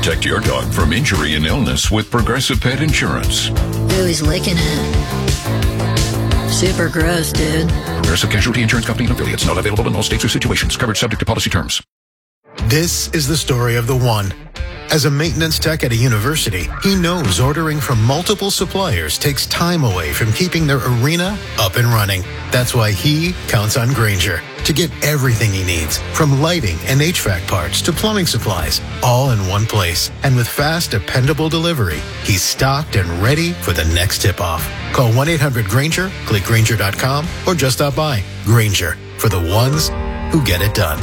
Protect your dog from injury and illness with Progressive Pet Insurance. Ooh, he's licking it. Super gross, dude. Progressive Casualty Insurance Company and affiliates. Not available in all states or situations. Covered subject to policy terms. This is the story of the one. As a maintenance tech at a university, he knows ordering from multiple suppliers takes time away from keeping their arena up and running. That's why he counts on Grainger to get everything he needs, from lighting and HVAC parts to plumbing supplies, all in one place. And with fast, dependable delivery, he's stocked and ready for the next tip-off. Call 1-800-GRAINGER, click Grainger.com, or just stop by. Grainger, for the ones who get it done.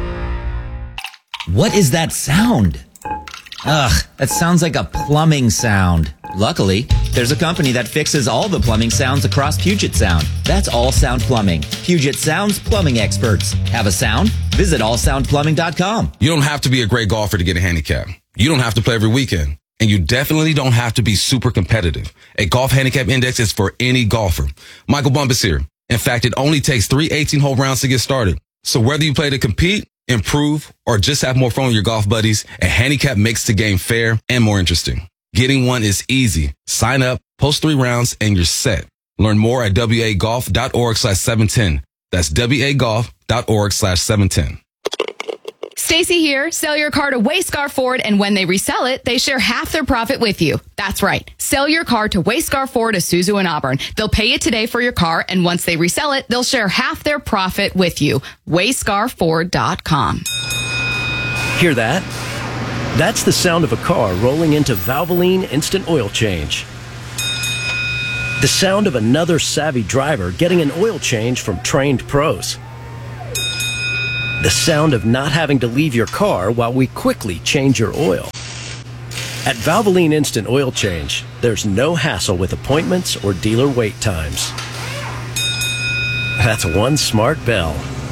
What is that sound? Ugh, that sounds like a plumbing sound. Luckily, there's a company that fixes all the plumbing sounds across Puget Sound. That's All Sound Plumbing. Puget Sound's plumbing experts. Have a sound? Visit allsoundplumbing.com. You don't have to be a great golfer to get a handicap. You don't have to play every weekend. And you definitely don't have to be super competitive. A golf handicap index is for any golfer. Michael Bumpus here. In fact, it only takes 3 18-hole rounds to get started. So whether you play to compete, improve, or just have more fun with your golf buddies, a handicap makes the game fair and more interesting. Getting one is easy. Sign up, post 3 rounds, and you're set. Learn more at wagolf.org/710. That's wagolf.org/710. Stacy here. Sell your car to Wayscar Ford, and when they resell it, they share half their profit with you. That's right. Sell your car to Wayscar Ford, Isuzu, and Auburn. They'll pay you today for your car, and once they resell it, they'll share half their profit with you. WayscarFord.com. Hear that? That's the sound of a car rolling into Valvoline Instant Oil Change. The sound of another savvy driver getting an oil change from trained pros. The sound of not having to leave your car while we quickly change your oil. At Valvoline Instant Oil Change, there's no hassle with appointments or dealer wait times. That's one smart bell.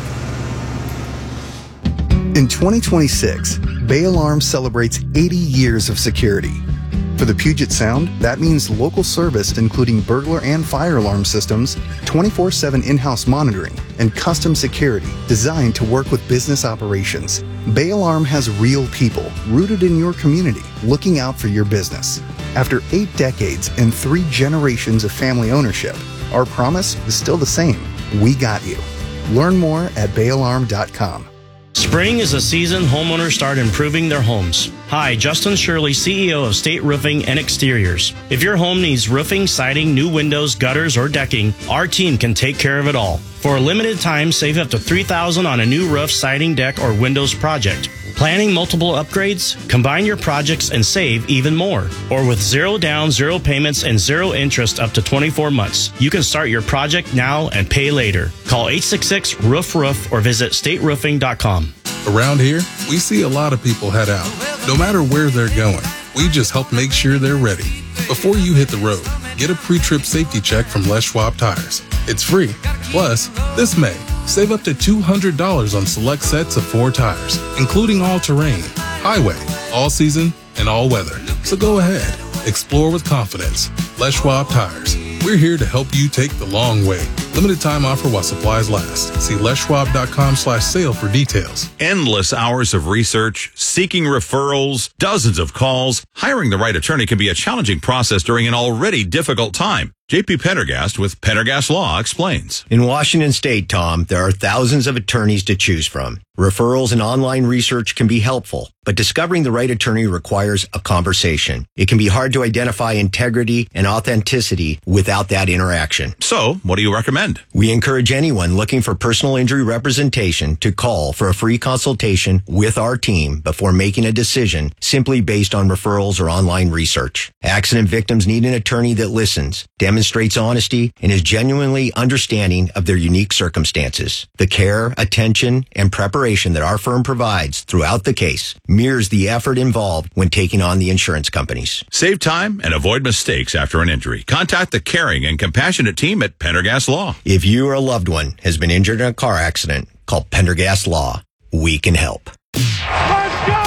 In 2026, Bay Alarm celebrates 80 years of security. For the Puget Sound, that means local service including burglar and fire alarm systems, 24/7 in-house monitoring, and custom security designed to work with business operations. Bay Alarm has real people rooted in your community looking out for your business. After 8 decades and 3 generations of family ownership, our promise is still the same. We got you. Learn more at bayalarm.com. Spring is a season homeowners start improving their homes. Hi, Justin Shirley, CEO of State Roofing and Exteriors. If your home needs roofing, siding, new windows, gutters, or decking, our team can take care of it all. For a limited time, save up to $3,000 on a new roof, siding, deck, or windows project. Planning multiple upgrades? Combine your projects and save even more. Or with 0 down, 0 payments, and 0 interest up to 24 months. You can start your project now and pay later. Call 866-ROOF-ROOF or visit stateroofing.com. Around here, we see a lot of people head out. No matter where they're going, we just help make sure they're ready. Before you hit the road, get a pre-trip safety check from Les Schwab Tires. It's free. Plus, this May, save up to $200 on select sets of 4 tires, including all-terrain, highway, all-season, and all-weather. So go ahead. Explore with confidence. Les Schwab Tires. We're here to help you take the long way. Limited time offer while supplies last. See leschwab.com/sale for details. Endless hours of research, seeking referrals, dozens of calls. Hiring the right attorney can be a challenging process during an already difficult time. J.P. Pendergast with Pendergast Law explains. In Washington State, Tom, there are thousands of attorneys to choose from. Referrals and online research can be helpful, but discovering the right attorney requires a conversation. It can be hard to identify integrity and authenticity without that interaction. So, what do you recommend? We encourage anyone looking for personal injury representation to call for a free consultation with our team before making a decision simply based on referrals or online research. Accident victims need an attorney that listens, demonstrates honesty, and is genuinely understanding of their unique circumstances. The care, attention, and preparation that our firm provides throughout the case mirrors the effort involved when taking on the insurance companies. Save time and avoid mistakes after an injury. Contact the caring and compassionate team at Pendergast Law. If you or a loved one has been injured in a car accident, call Pendergast Law. We can help. Let's go!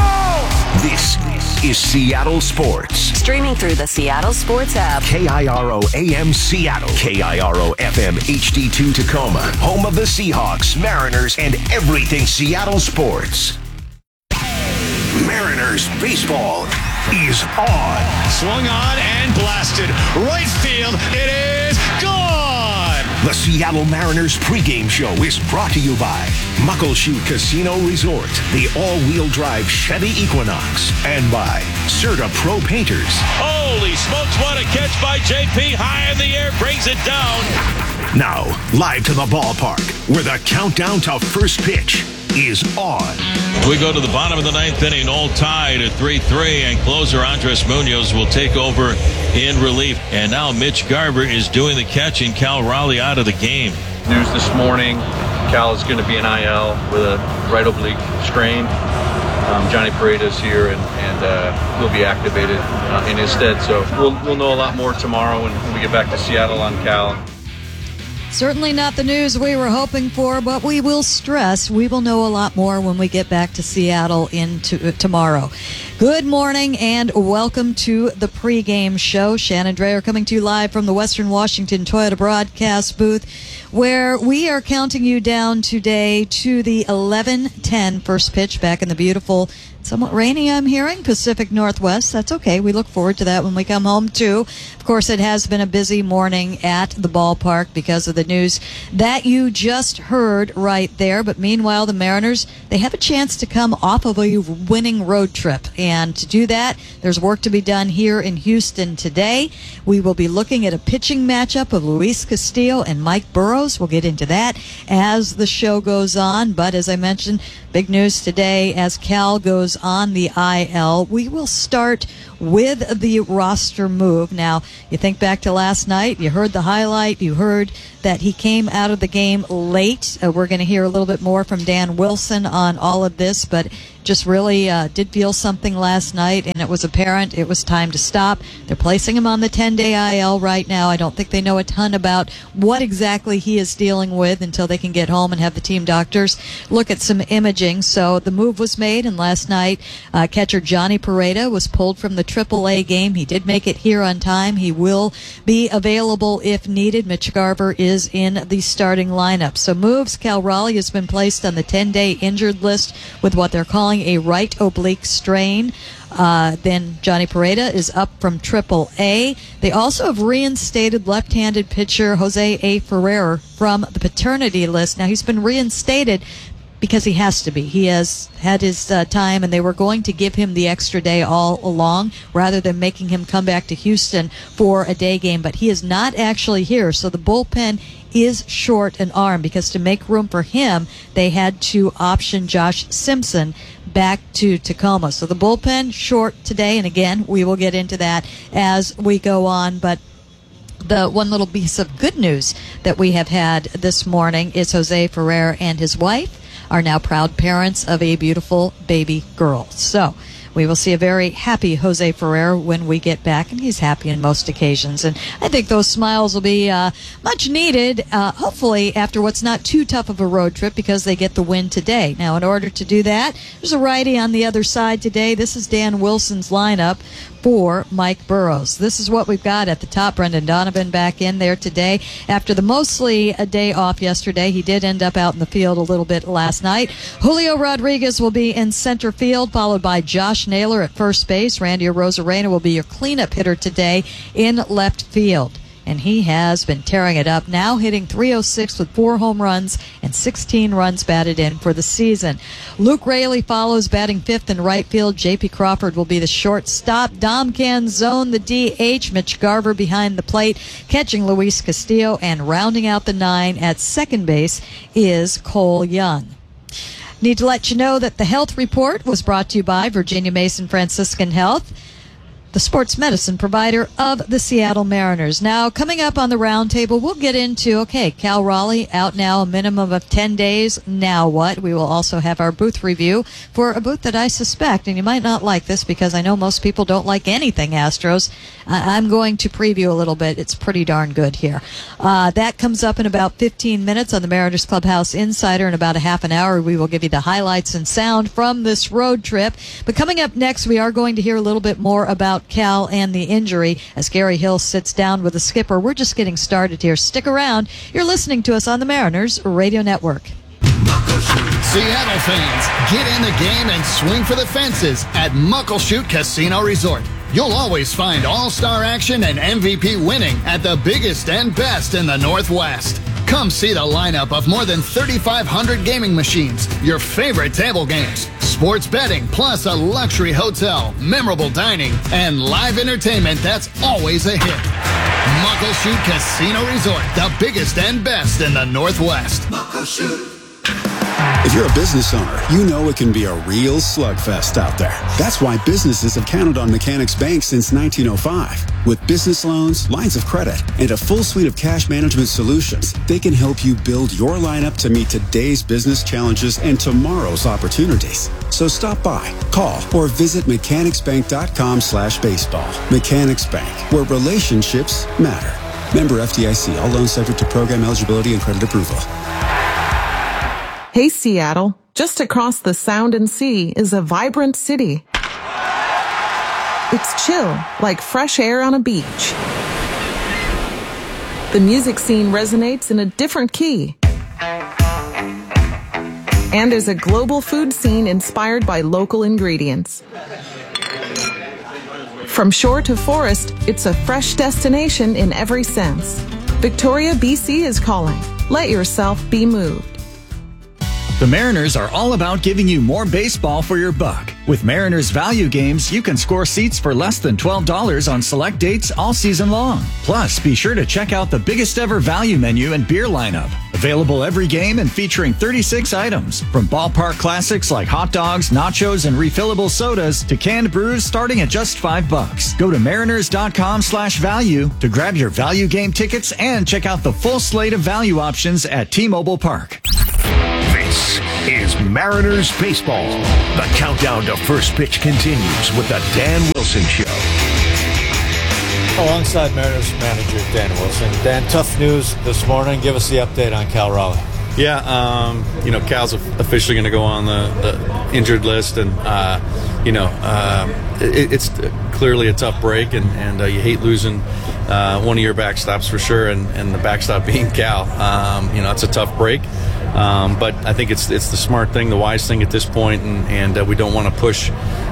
This is Seattle Sports. Streaming through the Seattle Sports app. KIRO AM Seattle. KIRO FM HD2 Tacoma. Home of the Seahawks, Mariners, and everything Seattle sports. Mariners Mariners baseball is on. Swung on and blasted. Right field. It is gone. The Seattle Mariners pregame show is brought to you by Muckleshoot Casino Resort, the all-wheel drive Chevy Equinox, and by Serta Pro Painters. Holy smokes, what a catch by JP. High in the air, brings it down. Now, live to the ballpark, where the countdown to first pitch is on. We go to the bottom of the ninth inning, all tied at 3-3, and closer Andres Munoz will take over in relief. And now Mitch Garver is doing the catching. Cal Raleigh out of the game. News this morning, Cal is going to be in IL with a right oblique strain. Johnny Pareda is here, and he'll be activated in his stead. So we'll know a lot more tomorrow when we get back to Seattle on Cal. Certainly not the news we were hoping for, but we will stress we will know a lot more when we get back to Seattle tomorrow. Good morning and welcome to the pregame show. Shannon Drayer coming to you live from the Western Washington Toyota broadcast booth, where we are counting you down today to the 11:10 first pitch back in the beautiful, somewhat rainy, I'm hearing, Pacific Northwest. That's okay. We look forward to that when we come home, too. Of course, it has been a busy morning at the ballpark because of the news that you just heard right there. But meanwhile, the Mariners, they have a chance to come off of a winning road trip. And to do that, there's work to be done here in Houston today. We will be looking at a pitching matchup of Luis Castillo and Mike Burrows. We'll get into that as the show goes on. But as I mentioned, big news today as Cal goes on the IL. We will start with the roster move. Now, you think back to last night, you heard the highlight, you heard that he came out of the game late. We're going to hear a little bit more from Dan Wilson on all of this, but just really did feel something last night, and it was apparent it was time to stop. They're placing him on the 10-day IL right now. I don't think they know a ton about what exactly he is dealing with until they can get home and have the team doctors look at some imaging. So the move was made, and last night catcher Johnny Pareda was pulled from the AAA game. He did make it here on time. He will be available if needed. Mitch Garver is in the starting lineup. So moves, Cal Raleigh has been placed on the 10-day injured list with what they're calling a right oblique strain. Then Johnny Pareda is up from AAA. They also have reinstated left-handed pitcher Jose A. Ferrer from the paternity list. Now, he's been reinstated because he has to be. He has had his time, and they were going to give him the extra day all along rather than making him come back to Houston for a day game. But he is not actually here, so the bullpen is short an arm because to make room for him, they had to option Josh Simpson back to Tacoma. So the bullpen short today, and again, we will get into that as we go on. But the one little piece of good news that we have had this morning is Jose Ferrer and his wife are now proud parents of a beautiful baby girl. So we will see a very happy Jose Ferrer when we get back, and he's happy on most occasions. And I think those smiles will be much needed, hopefully, after what's not too tough of a road trip because they get the win today. Now, in order to do that, there's a righty on the other side today. This is Dan Wilson's lineup for Mike Burrows. This is what we've got at the top. Brendan Donovan back in there today. After the mostly a day off yesterday, he did end up out in the field a little bit last night. Julio Rodriguez will be in center field, followed by Josh Naylor at first base. Randy Arozarena will be your cleanup hitter today in left field. And he has been tearing it up, now hitting .306 with 4 home runs and 16 runs batted in for the season. Luke Raley follows, batting 5th in right field. J.P. Crawford will be the shortstop. Dom Canzone, the DH. Mitch Garver behind the plate, catching Luis Castillo. And rounding out the 9 at second base is Cole Young. Need to let you know that the health report was brought to you by Virginia Mason Franciscan Health, the sports medicine provider of the Seattle Mariners. Now, coming up on the roundtable, we'll get into, Cal Raleigh out now a minimum of 10 days. Now what? We will also have our booth review for a booth that I suspect, and you might not like this because I know most people don't like anything Astros. I'm going to preview a little bit. It's pretty darn good here. That comes up in about 15 minutes on the Mariners Clubhouse Insider. In about a half an hour, we will give you the highlights and sound from this road trip. But coming up next, we are going to hear a little bit more about Cal and the injury as Gary Hill sits down with the skipper. We're just getting started here. Stick around. You're listening to us on the Mariners Radio Network. Seattle fans, get in the game and swing for the fences at Muckleshoot Casino Resort. You'll always find all-star action and MVP winning at the biggest and best in the Northwest. Come see the lineup of more than 3,500 gaming machines, your favorite table games, sports betting, plus a luxury hotel, memorable dining, and live entertainment that's always a hit. Muckleshoot Casino Resort, the biggest and best in the Northwest. Muckleshoot. If you're a business owner, you know it can be a real slugfest out there. That's why businesses have counted on Mechanics Bank since 1905. With business loans, lines of credit, and a full suite of cash management solutions, they can help you build your lineup to meet today's business challenges and tomorrow's opportunities. So stop by, call, or visit mechanicsbank.com/baseball. Mechanics Bank, where relationships matter. Member FDIC. All loans subject to program eligibility and credit approval. Hey, Seattle, just across the Sound and Sea is a vibrant city. It's chill, like fresh air on a beach. The music scene resonates in a different key. And there's a global food scene inspired by local ingredients. From shore to forest, it's a fresh destination in every sense. Victoria, BC is calling. Let yourself be moved. The Mariners are all about giving you more baseball for your buck. With Mariners Value Games, you can score seats for less than $12 on select dates all season long. Plus, be sure to check out the biggest ever value menu and beer lineup. Available every game and featuring 36 items. From ballpark classics like hot dogs, nachos, and refillable sodas to canned brews starting at just $5. Go to mariners.com/value to grab your value game tickets and check out the full slate of value options at T-Mobile Park. This is Mariners Baseball. The countdown to first pitch continues with the Dan Wilson Show. Alongside Mariners manager Dan Wilson. Dan, tough news this morning. Give us the update on Cal Raleigh. Yeah, Cal's officially going to go on the injured list, and it's clearly a tough break, and you hate losing one of your backstops for sure, and the backstop being Cal. It's a tough break, but I think it's the smart thing, the wise thing at this point, and we don't want to push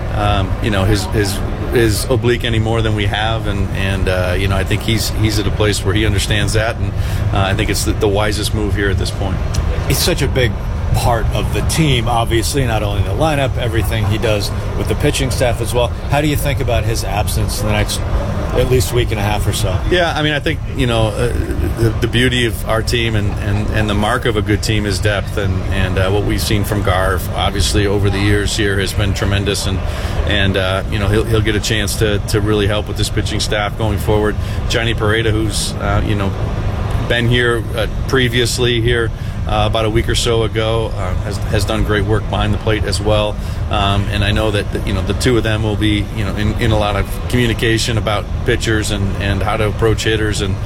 his oblique any more than we have, and I think he's at a place where he understands that, and I think it's the wisest move here at this point. He's such a big part of the team, obviously, not only the lineup, everything he does with the pitching staff as well. How do you think about his absence in the next at least week and a half or so? Yeah, I mean, I think the beauty of our team and the mark of a good team is depth, and what we've seen from Garv obviously over the years here has been tremendous, and he'll get a chance to really help with this pitching staff going forward. Johnny Pareda, who's been here previously here about a week or so ago, has done great work behind the plate as well, and I know that the two of them will be in a lot of communication about pitchers and how to approach hitters, and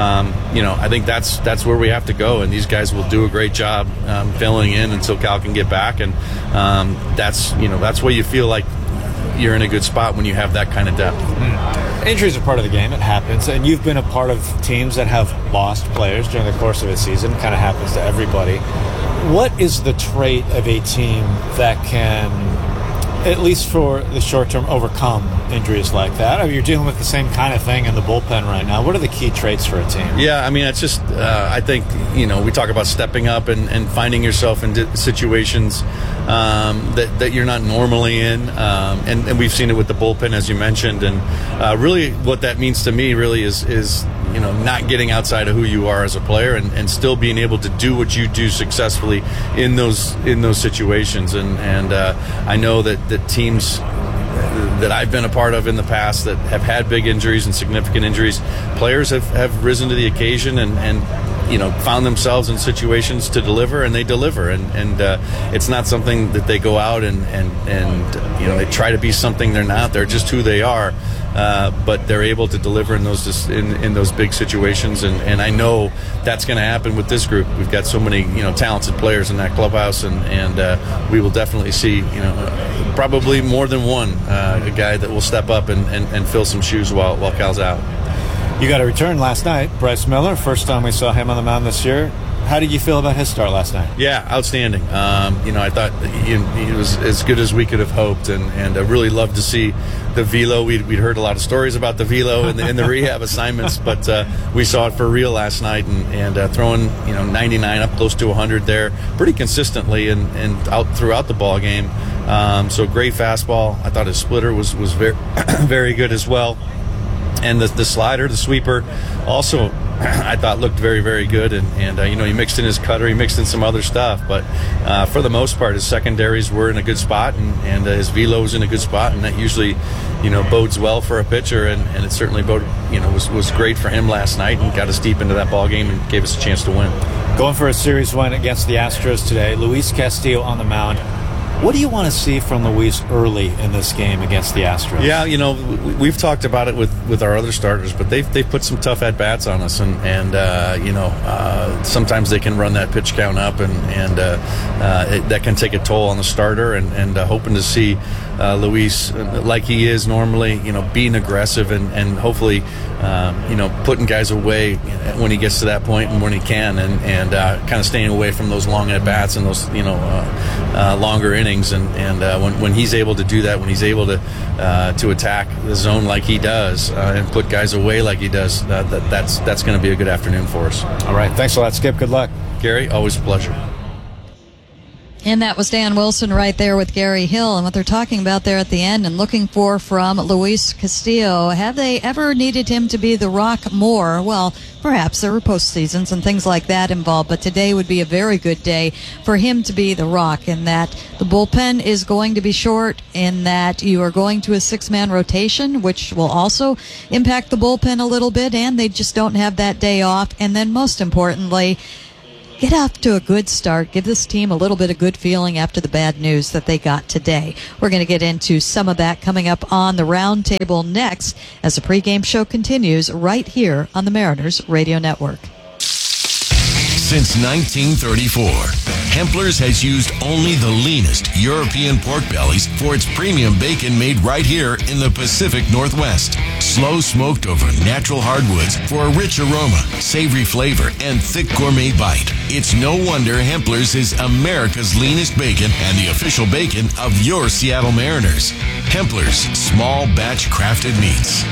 I think that's where we have to go, and these guys will do a great job filling in until Cal can get back, and that's where you feel like you're in a good spot when you have that kind of depth. Injuries are part of the game. It happens. And you've been a part of teams that have lost players during the course of a season. It kind of happens to everybody. What is the trait of a team that can, at least for the short term, overcome injuries like that? I mean, you're dealing with the same kind of thing in the bullpen right now. What are the key traits for a team? Yeah, I mean, it's just, I think, we talk about stepping up and finding yourself in situations that you're not normally in. And we've seen it with the bullpen, as you mentioned. And really what that means to me really is not getting outside of who you are as a player and still being able to do what you do successfully in those situations. And I know that teams that I've been a part of in the past that have had big injuries and significant injuries, players have risen to the occasion and found themselves in situations to deliver, and they deliver, and it's not something that they go out and they try to be something they're not. They're just who they are, but they're able to deliver in those big situations, and I know that's going to happen with this group. We've got so many talented players in that clubhouse, and we will definitely see probably more than one a guy that will step up and fill some shoes while Cal's out. You got a return last night, Bryce Miller. First time we saw him on the mound this year. How did you feel about his start last night? Yeah, outstanding. I thought he was as good as we could have hoped, and I really loved to see the velo. We'd heard a lot of stories about the velo and the rehab assignments, but we saw it for real last night, and throwing 99 up close to 100 there pretty consistently and out throughout the ball game. So great fastball. I thought his splitter was very very good as well, and the slider, the sweeper, also I thought looked very, very good, and he mixed in his cutter, he mixed in some other stuff, but for the most part, his secondaries were in a good spot, and his velo was in a good spot, and that usually, bodes well for a pitcher, and it certainly was great for him last night, and got us deep into that ball game and gave us a chance to win. Going for a series win against the Astros today, Luis Castillo on the mound. What do you want to see from Luis early in this game against the Astros? Yeah, we've talked about it with our other starters, but they've put some tough at-bats on us, and sometimes they can run that pitch count up, and that can take a toll on the starter, and hoping to see Luis, like he is normally, being aggressive and hopefully, putting guys away when he gets to that point and when he can, and kind of staying away from those long at-bats and those, longer innings. And when he's able to do that, when he's able to attack the zone like he does and put guys away like he does, that's going to be a good afternoon for us. All right. Thanks a lot, Skip. Good luck. Gary, always a pleasure. And that was Dan Wilson right there with Gary Hill, and what they're talking about there at the end and looking for from Luis Castillo. Have they ever needed him to be the rock more? Well, perhaps there were postseasons and things like that involved, but today would be a very good day for him to be the rock, in that the bullpen is going to be short, in that you are going to a six-man rotation, which will also impact the bullpen a little bit, and they just don't have that day off. And then most importantly, get off to a good start. Give this team a little bit of good feeling after the bad news that they got today. We're going to get into some of that coming up on the Roundtable next as the pregame show continues right here on the Mariners Radio Network. Since 1934, Hempler's has used only the leanest European pork bellies for its premium bacon made right here in the Pacific Northwest. Slow smoked over natural hardwoods for a rich aroma, savory flavor, and thick gourmet bite. It's no wonder Hempler's is America's leanest bacon and the official bacon of your Seattle Mariners. Hempler's, small batch crafted meats.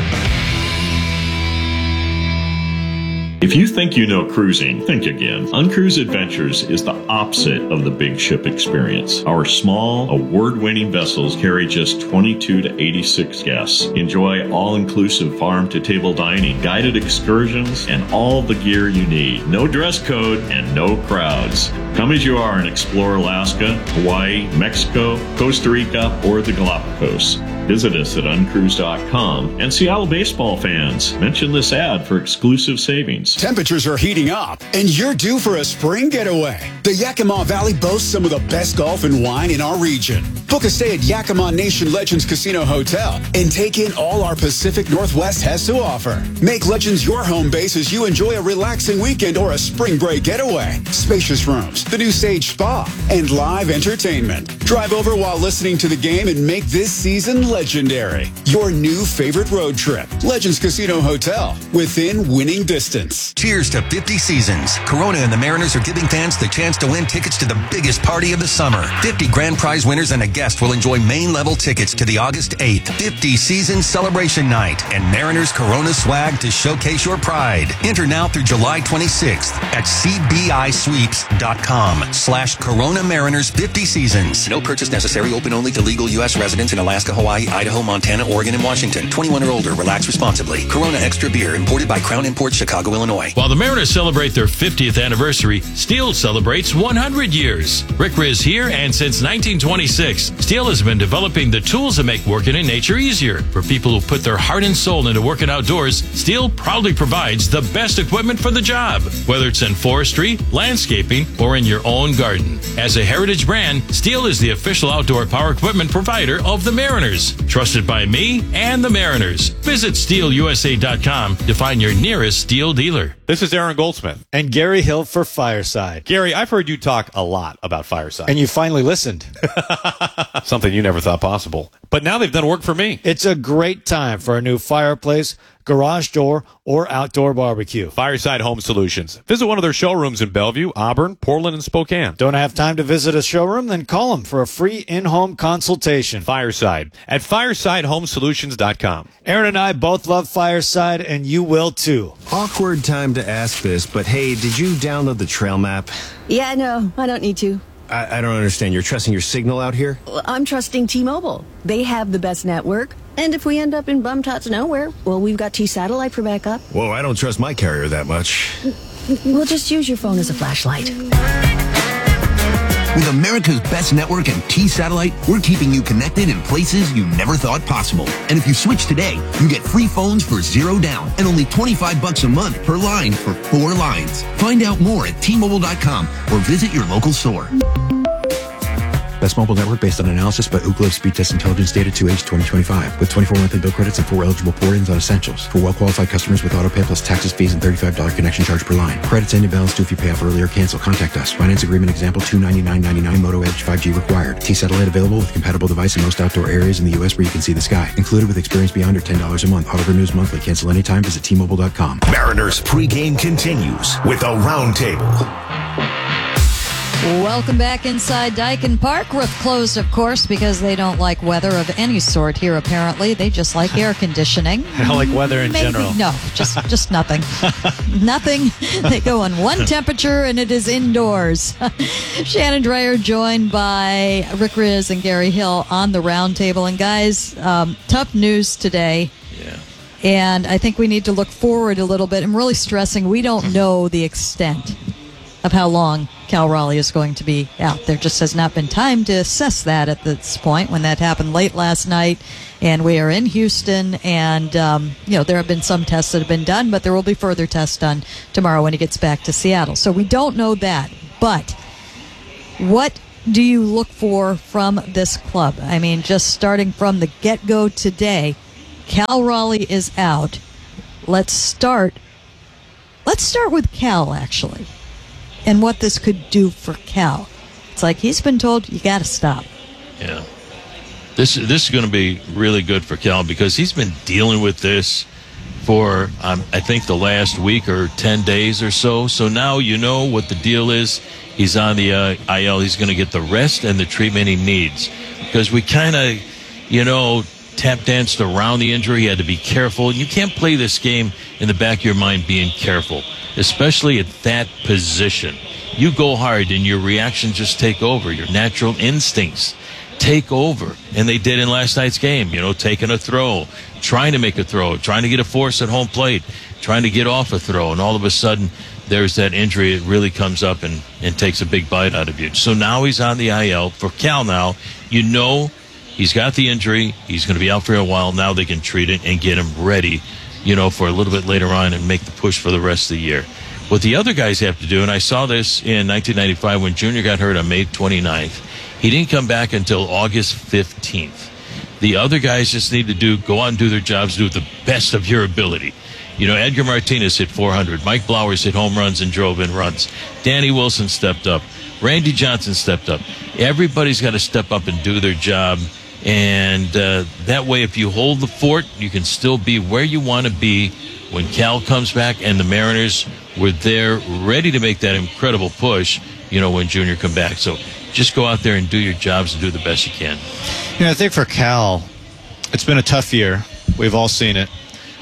If you think you know cruising, think again. Uncruise Adventures is the opposite of the big ship experience. Our small, award-winning vessels carry just 22 to 86 guests. Enjoy all-inclusive farm-to-table dining, guided excursions, and all the gear you need. No dress code and no crowds. Come as you are and explore Alaska, Hawaii, Mexico, Costa Rica, or the Galapagos. Visit us at uncruise.com. And Seattle baseball fans, mention this ad for exclusive savings. Temperatures are heating up, and you're due for a spring getaway. The Yakima Valley boasts some of the best golf and wine in our region. Book a stay at Yakima Nation Legends Casino Hotel and take in all our Pacific Northwest has to offer. Make Legends your home base as you enjoy a relaxing weekend or a spring break getaway. Spacious rooms, the new Sage Spa, and live entertainment. Drive over while listening to the game and make this season legendary. Your new favorite road trip. Legends Casino Hotel, within winning distance. Cheers to 50 seasons. Corona and the Mariners are giving fans the chance to win tickets to the biggest party of the summer. 50 grand prize winners and a guest will enjoy main level tickets to the August 8th 50 season celebration night and Mariners Corona swag to showcase your pride. Enter now through July 26th at cbisweeps.com/Corona Mariners 50 seasons. No purchase necessary. Open only to legal U.S. residents in Alaska, Hawaii, Idaho, Montana, Oregon, and Washington. 21 or older. Relax responsibly. Corona Extra Beer, imported by Crown Imports, Chicago, Illinois. While the Mariners celebrate their 50th anniversary, Steel celebrates 100 years. Rick Riz here, and since 1926, Steel has been developing the tools that make working in nature easier. For people who put their heart and soul into working outdoors, Steel proudly provides the best equipment for the job, whether it's in forestry, landscaping, or in your own garden. As a heritage brand, Steel is the official outdoor power equipment provider of the Mariners. Trusted by me and the Mariners. Visit SteelUSA.com to find your nearest Steel dealer. This is Aaron Goldsmith. And Gary Hill for Fireside. Gary, I've heard you talk a lot about Fireside. And you finally listened. Something you never thought possible. But now they've done work for me. It's a great time for a new fireplace, garage door, or outdoor barbecue. Fireside Home Solutions. Visit one of their showrooms in Bellevue, Auburn, Portland, and Spokane. Don't have time to visit a showroom? Then call them for a free in-home consultation. Fireside at firesidehomesolutions.com. Aaron and I both love Fireside, and you will too. Awkward time to ask this, but hey, did you download the trail map? Yeah, no, I don't need to. I don't understand. You're trusting your signal out here? Well, I'm trusting T-Mobile. They have the best network. And if we end up in bum-tots nowhere, well, we've got T-Satellite for backup. Whoa, I don't trust my carrier that much. We'll just use your phone as a flashlight. With America's best network and T-Satellite, we're keeping you connected in places you never thought possible. And if you switch today, you get free phones for $0 down and only $25 a month per line for 4 lines. Find out more at T-Mobile.com or visit your local store. Best mobile network based on analysis by Ookla Speed Test Intelligence data 2H 2025 with 24 monthly bill credits and 4 eligible port-ins on essentials. For well-qualified customers with auto pay plus taxes, fees, and $35 connection charge per line. Credits end in balance due if you pay off early or cancel. Contact us. Finance agreement example $299.99 Moto Edge 5G required. T-Satellite available with compatible device in most outdoor areas in the U.S. where you can see the sky. Included with experience beyond or $10 a month. Auto renews monthly. Cancel anytime. Visit T-Mobile.com. Mariners pregame continues with a roundtable. Welcome back inside Daikin Park. Roof closed, of course, because they don't like weather of any sort here, apparently. They just like air conditioning. I don't like weather in general. No, just nothing. Nothing. They go on one temperature, and it is indoors. Shannon Dreyer joined by Rick Riz and Gary Hill on the roundtable. And, guys, tough news today. Yeah. And I think we need to look forward a little bit. I'm really stressing we don't know the extent of how long Cal Raleigh is going to be out. There just has not been time to assess that at this point when that happened late last night. And we are in Houston, and, there have been some tests that have been done, but there will be further tests done tomorrow when he gets back to Seattle. So we don't know that. But what do you look for from this club? I mean, just starting from the get-go today, Cal Raleigh is out. Let's start with Cal, actually, and what this could do for Cal. It's like he's been told, you got to stop. Yeah. This is going to be really good for Cal because he's been dealing with this for, I think, the last week or 10 days or so. So now you know what the deal is. He's on the IL. He's going to get the rest and the treatment he needs because we kind of, tap danced around the injury. He had to be careful. You can't play this game in the back of your mind being careful, especially at that position. You go hard and your reactions just take over. Your natural instincts take over. And they did in last night's game, taking a throw, trying to make a throw, trying to get a force at home plate, trying to get off a throw. And all of a sudden, there's that injury. It really comes up and takes a big bite out of you. So now he's on the IL. For Cal now, he's got the injury. He's going to be out for a while. Now they can treat it and get him ready, for a little bit later on and make the push for the rest of the year. What the other guys have to do, and I saw this in 1995 when Junior got hurt on May 29th, he didn't come back until August 15th. The other guys just need to go out and do their jobs, do the best of your ability. Edgar Martinez hit 400. Mike Blowers hit home runs and drove in runs. Danny Wilson stepped up. Randy Johnson stepped up. Everybody's got to step up and do their job. And that way, if you hold the fort, you can still be where you want to be when Cal comes back. And the Mariners were there ready to make that incredible push, when Junior come back. So just go out there and do your jobs and do the best you can. I think for Cal, it's been a tough year. We've all seen it.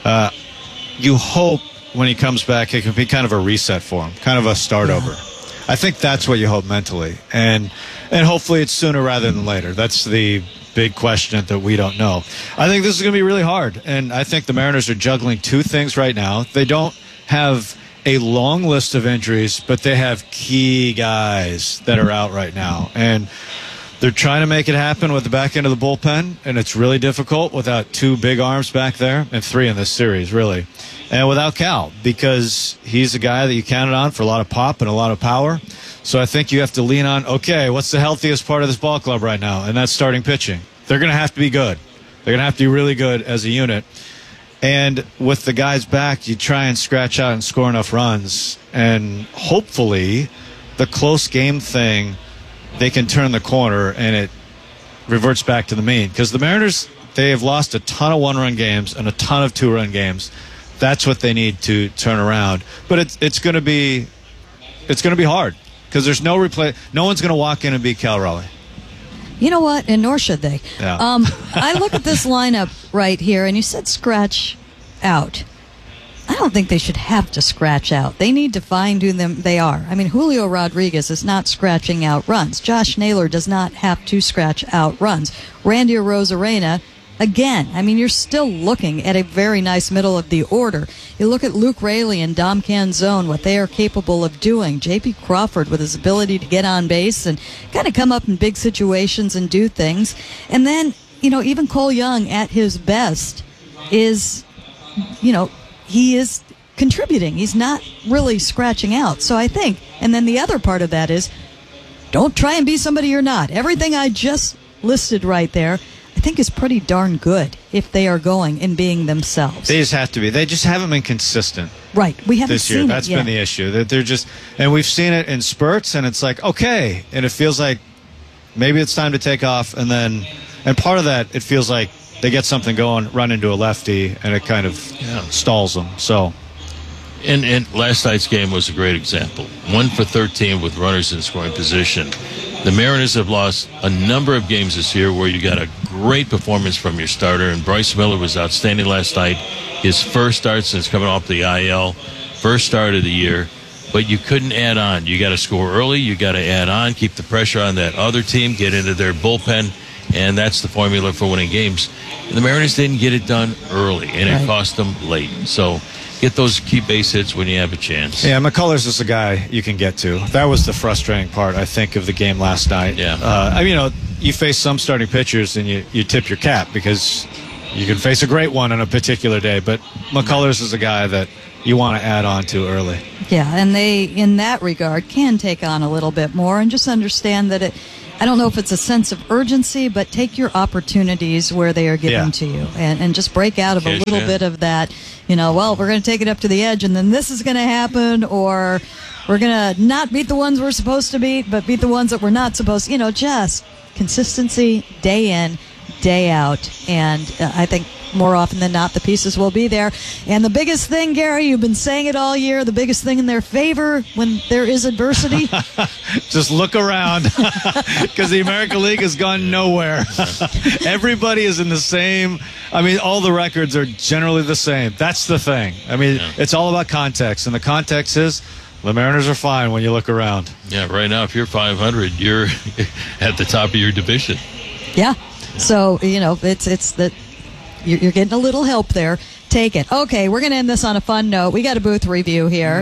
You hope when he comes back, it can be kind of a reset for him, kind of a start over. I think that's what you hope mentally. And hopefully it's sooner rather than later. That's the big question that we don't know. I think this is going to be really hard, and I think the Mariners are juggling two things right now. They don't have a long list of injuries, but they have key guys that are out right now, and they're trying to make it happen with the back end of the bullpen, and it's really difficult without two big arms back there, and three in this series, really, and without Cal, because he's a guy that you counted on for a lot of pop and a lot of power. So I think you have to lean on, okay, what's the healthiest part of this ball club right now? And that's starting pitching. They're going to have to be good. They're going to have to be really good as a unit. And with the guys back, you try and scratch out and score enough runs. And hopefully the close game thing, they can turn the corner and it reverts back to the mean. Because the Mariners, they have lost a ton of one-run games and a ton of two-run games. That's what they need to turn around. But it's going to be hard because there's no replay. No one's going to walk in and beat Cal Raleigh. You know what? And nor should they. Yeah. I look at this lineup right here, and you said scratch out. I don't think they should have to scratch out. They need to find who they are. I mean, Julio Rodriguez is not scratching out runs. Josh Naylor does not have to scratch out runs. Randy Arozarena, again, I mean, you're still looking at a very nice middle of the order. You look at Luke Raley and Dom Canzone, what they are capable of doing. J.P. Crawford with his ability to get on base and kind of come up in big situations and do things. And then, even Cole Young at his best is, he is contributing. He's not really scratching out. So I think, and then the other part of that is, don't try and be somebody you're not. Everything I just listed right there, I think is pretty darn good if they are going and being themselves. They just have to be. They just haven't been consistent. Right. We haven't this year. seen That's it yet. been the issue. That they're just, and we've seen it in spurts, and it's like, okay, and it feels like maybe it's time to take off, and part of that, it feels like they get something going, run into a lefty, and it kind of stalls them. So, and last night's game was a great example. 1 for 13 with runners in scoring position. The Mariners have lost a number of games this year where you got a great performance from your starter, and Bryce Miller was outstanding last night. His first start since coming off the IL, first start of the year, but you couldn't add on. You got to score early, you got to add on, keep the pressure on that other team, get into their bullpen, and that's the formula for winning games. And the Mariners didn't get it done early, and it cost them late. So get those key base hits when you have a chance. Yeah, McCullers is a guy you can get to. That was the frustrating part, I think, of the game last night. Yeah. You face some starting pitchers and you tip your cap because you can face a great one on a particular day, but McCullers is a guy that you want to add on to early. Yeah, and they, in that regard, can take on a little bit more and just understand that I don't know if it's a sense of urgency, but take your opportunities where they are given to you and just break out of a little bit of that, we're going to take it up to the edge and then this is going to happen, or we're going to not beat the ones we're supposed to beat, but beat the ones that we're not supposed to, just consistency day in, day out. And I think more often than not, the pieces will be there. And the biggest thing, Gary, you've been saying it all year, the biggest thing in their favor when there is adversity. Just look around because the American League has gone nowhere. Everybody is in the same. All the records are generally the same. That's the thing. It's all about context. And the context is the Mariners are fine when you look around. Yeah, right now, if you're 500, you're at the top of your division. Yeah. So, it's that. You're getting a little help there. Take it. Okay, we're going to end this on a fun note. We got a booth review here.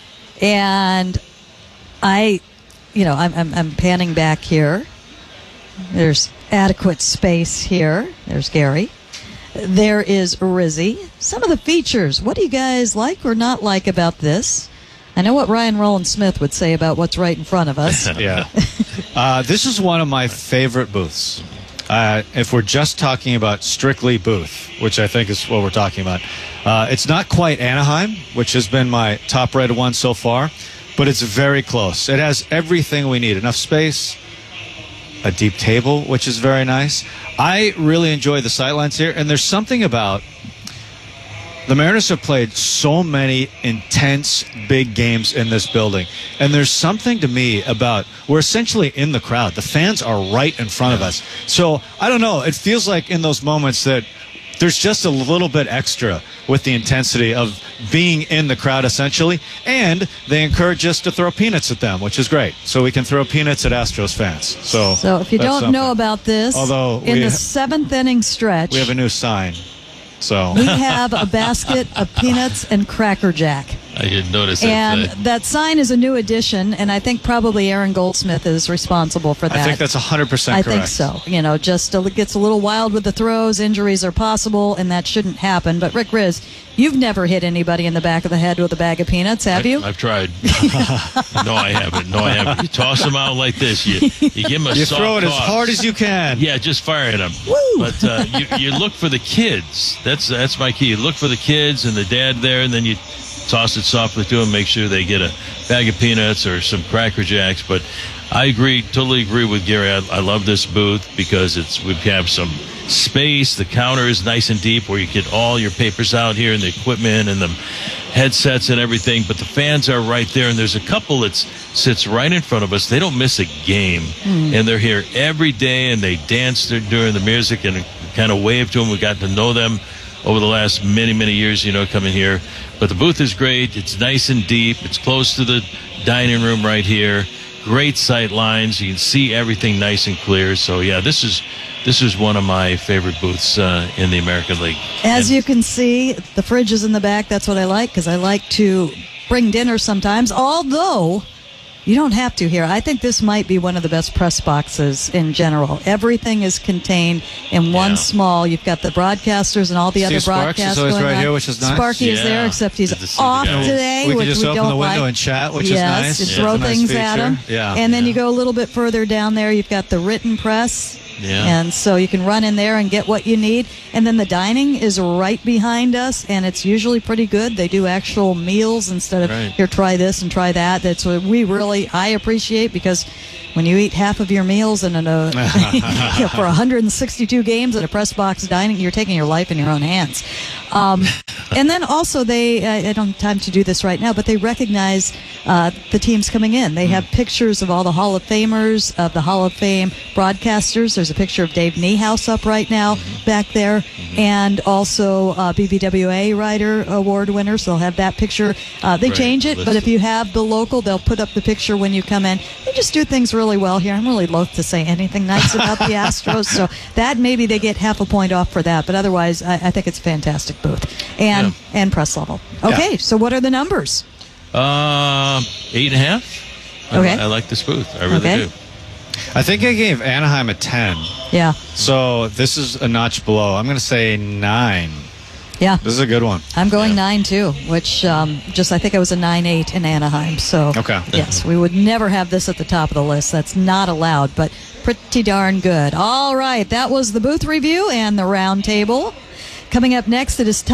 And I'm panning back here. There's adequate space here. There's Gary. There is Rizzy. Some of the features. What do you guys like or not like about this? I know what Ryan Rowland-Smith would say about what's right in front of us. Yeah. This is one of my favorite booths. If we're just talking about strictly booth, which I think is what we're talking about, it's not quite Anaheim, which has been my top-rated one so far, but it's very close. It has everything we need. Enough space, a deep table, which is very nice. I really enjoy the sightlines here, and there's something about the Mariners have played so many intense, big games in this building. And there's something to me about, we're essentially in the crowd. The fans are right in front of us. So, I don't know, it feels like in those moments that there's just a little bit extra with the intensity of being in the crowd, essentially. And they encourage us to throw peanuts at them, which is great. So we can throw peanuts at Astros fans. So if you don't know about this, in the seventh inning stretch, we have a new sign. So we have a basket of peanuts and Cracker Jack. I didn't notice that. And that sign is a new addition, and I think probably Aaron Goldsmith is responsible for that. I think that's 100% correct. I think so. Just it gets a little wild with the throws. Injuries are possible, and that shouldn't happen. But Rick Riz, you've never hit anybody in the back of the head with a bag of peanuts, have you? I've tried. No, I haven't. You toss them out like this. You give them a soft throw it toss. as hard as you can. Yeah, just fire at them. Woo! But you look for the kids. That's my key. You look for the kids and the dad there, and then you toss it softly to them, make sure they get a bag of peanuts or some Cracker Jacks. But I totally agree with Gary. I love this booth because we have some space. The counter is nice and deep where you get all your papers out here and the equipment and the headsets and everything. But the fans are right there, and there's a couple that sits right in front of us. They don't miss a game, and they're here every day, and they dance during the music and kind of wave to them. We got to know them over the last many, many years, coming here. But the booth is great. It's nice and deep. It's close to the dining room right here. Great sight lines. You can see everything nice and clear. So, yeah, this is one of my favorite booths in the American League. As you can see, the fridge is in the back. That's what I like, because I like to bring dinner sometimes, although you don't have to here. I think this might be one of the best press boxes in general. Everything is contained in one small. You've got the broadcasters and all the other broadcasts going right here, which is nice. Sparky is there, except he's off today, we can which just we open don't the window like. and chat, which is nice. Yes, throw things at him. Yeah. And then you go a little bit further down there, you've got the written press. Yeah. And so you can run in there and get what you need. And then the dining is right behind us, and it's usually pretty good. They do actual meals instead of, here, try this and try that. That's what I appreciate, because when you eat half of your meals in for 162 games at a press box dining, you're taking your life in your own hands. And then also I don't have time to do this right now, but they recognize the teams coming in. They have pictures of all the Hall of Famers, of the Hall of Fame broadcasters. There's a picture of Dave Niehaus up right now back there, and also BBWA Writer Award winners. They'll have that picture. They change it, but if you have the local, they'll put up the picture when you come in. They just do things really well here. I'm really loath to say anything nice about the Astros, so that maybe they get half a point off for that, but otherwise I think it's a fantastic booth and press level. Okay, so what are the numbers? 8.5. Okay. I like this booth. I really do. I think I gave Anaheim a 10. Yeah. So this is a notch below. I'm going to say 9. Yeah. This is a good one. I'm going 9 too, which I think I was a 9.8 in Anaheim. So yes, we would never have this at the top of the list. That's not allowed, but pretty darn good. All right, that was the booth review and the round table. Coming up next, it is time